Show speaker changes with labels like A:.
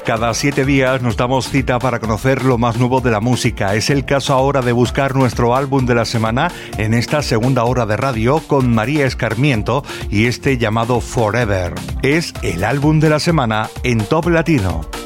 A: Cada 7 días nos damos cita para conocer lo más nuevo de la música. Es el caso ahora de buscar nuestro álbum de la semana en esta segunda hora de radio con María Escarmiento y este llamado Forever. Es el álbum de la semana en Top Latino.